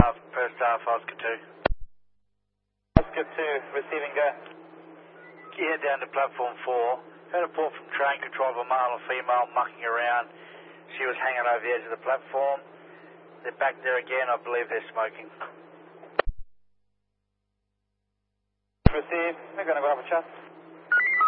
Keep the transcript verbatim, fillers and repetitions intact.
uh, first half, Oscar two. Oscar two, receiving go. Yeah, down to platform four. Had a report from train control of a male and female mucking around. She was hanging over the edge of the platform. They're back there again. I believe they're smoking. Receive. We're going to go have a chat.